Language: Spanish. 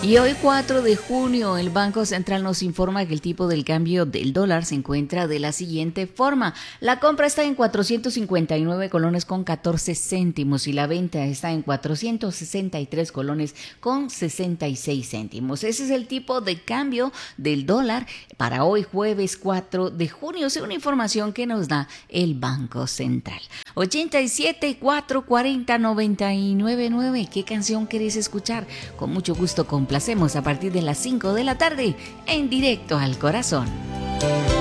Y hoy 4 de junio el Banco Central nos informa que el tipo del cambio del dólar se encuentra de la siguiente forma. La compra está en 459 colones con 14 céntimos y la venta está en 463 colones con 66 céntimos. Ese es el tipo de cambio del dólar para hoy jueves 4 de junio, según información que nos da el Banco Central. 87 440 999. ¿Qué canción querés escuchar? Con mucho gusto complacemos a partir de las 5 de la tarde en Directo al Corazón.